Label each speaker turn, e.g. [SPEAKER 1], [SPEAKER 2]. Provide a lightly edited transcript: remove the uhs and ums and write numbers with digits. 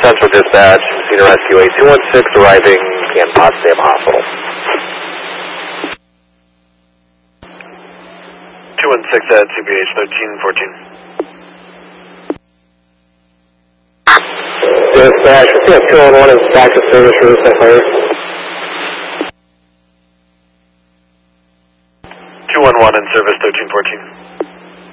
[SPEAKER 1] Central Dispatch, Cedar Rescue 8216 arriving in Potsdam Hospital.
[SPEAKER 2] 216 at CPH 1314.
[SPEAKER 1] Dispatch, CS 211 is back to service for this fire.
[SPEAKER 2] 211 in service 1314.